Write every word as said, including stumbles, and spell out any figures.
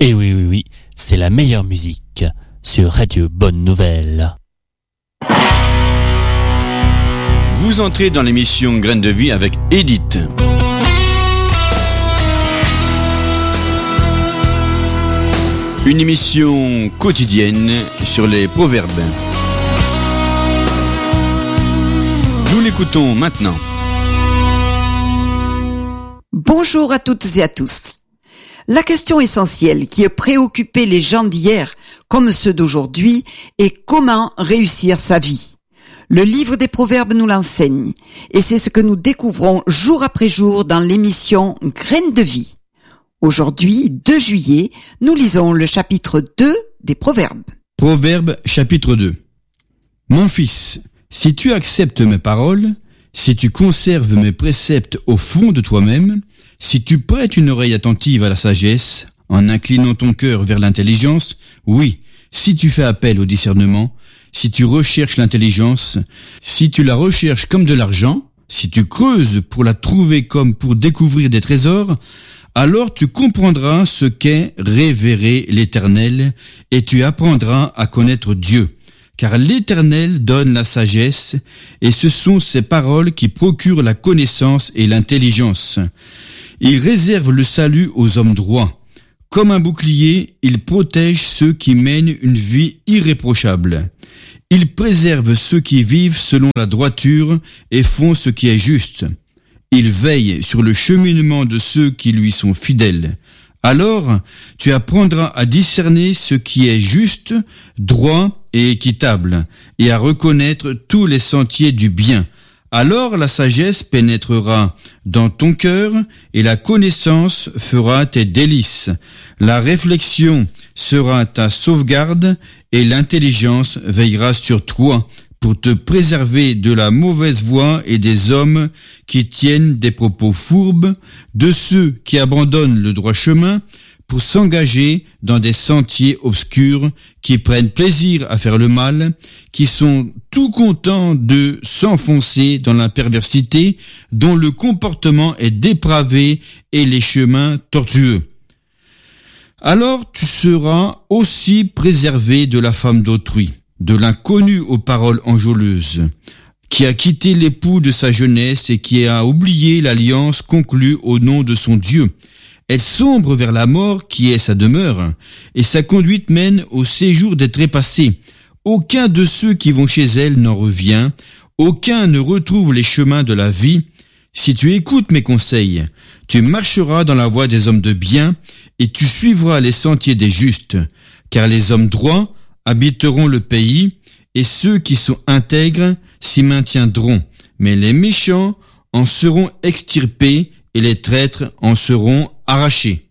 Et oui, oui, oui, c'est la meilleure musique sur Radio Bonne Nouvelle. Vous entrez dans l'émission Graines de Vie avec Edith. Une émission quotidienne sur les proverbes. Nous l'écoutons maintenant. Bonjour à toutes et à tous. La question essentielle qui a préoccupé les gens d'hier comme ceux d'aujourd'hui est comment réussir sa vie. Le livre des Proverbes nous l'enseigne et c'est ce que nous découvrons jour après jour dans l'émission Graines de Vie. Aujourd'hui, deux juillet, nous lisons le chapitre deux des Proverbes. Proverbe chapitre deux. Mon fils, si tu acceptes mes paroles, si tu conserves mes préceptes au fond de toi-même, si tu prêtes une oreille attentive à la sagesse, en inclinant ton cœur vers l'intelligence, oui, si tu fais appel au discernement, si tu recherches l'intelligence, si tu la recherches comme de l'argent, si tu creuses pour la trouver comme pour découvrir des trésors, alors tu comprendras ce qu'est révérer l'Éternel et tu apprendras à connaître Dieu. Car l'Éternel donne la sagesse et ce sont ses paroles qui procurent la connaissance et l'intelligence. Il réserve le salut aux hommes droits. Comme un bouclier, il protège ceux qui mènent une vie irréprochable. Il préserve ceux qui vivent selon la droiture et font ce qui est juste. Il veille sur le cheminement de ceux qui lui sont fidèles. Alors, tu apprendras à discerner ce qui est juste, droit et équitable, et à reconnaître tous les sentiers du bien. Alors la sagesse pénétrera dans ton cœur et la connaissance fera tes délices. La réflexion sera ta sauvegarde et l'intelligence veillera sur toi pour te préserver de la mauvaise voie et des hommes qui tiennent des propos fourbes, de ceux qui abandonnent le droit chemin pour s'engager dans des sentiers obscurs, qui prennent plaisir à faire le mal, qui sont tout contents de s'enfoncer dans la perversité, dont le comportement est dépravé et les chemins tortueux. Alors tu seras aussi préservé de la femme d'autrui, de l'inconnu aux paroles enjôleuses, qui a quitté l'époux de sa jeunesse et qui a oublié l'alliance conclue au nom de son Dieu. Elle sombre vers la mort qui est sa demeure, et sa conduite mène au séjour des trépassés. Aucun de ceux qui vont chez elle n'en revient, aucun ne retrouve les chemins de la vie. Si tu écoutes mes conseils, tu marcheras dans la voie des hommes de bien, et tu suivras les sentiers des justes, car les hommes droits habiteront le pays, et ceux qui sont intègres s'y maintiendront. Mais les méchants en seront extirpés, et les traîtres en seront arrachés.